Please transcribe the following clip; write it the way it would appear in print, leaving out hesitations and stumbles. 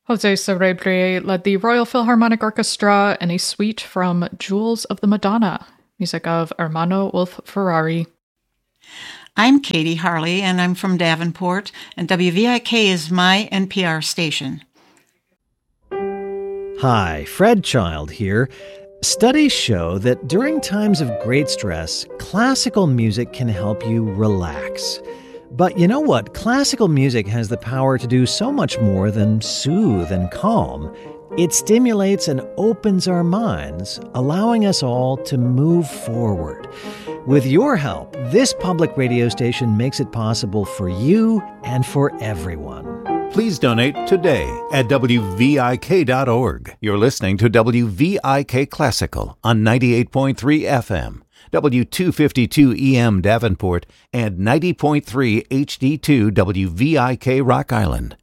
Jose Cerebri led the Royal Philharmonic Orchestra in a suite from Jewels of the Madonna, music of Ermanno Wolf Ferrari. I'm Katie Harley, and I'm from Davenport, and WVIK is my NPR station. Hi, Fred Child here. Studies show that during times of great stress, classical music can help you relax. But you know what? Classical music has the power to do so much more than soothe and calm. It stimulates and opens our minds, allowing us all to move forward. With your help, this public radio station makes it possible for you and for everyone. Please donate today at WVIK.org. You're listening to WVIK Classical on 98.3 FM, W252 EM Davenport, and 90.3 HD2 WVIK Rock Island.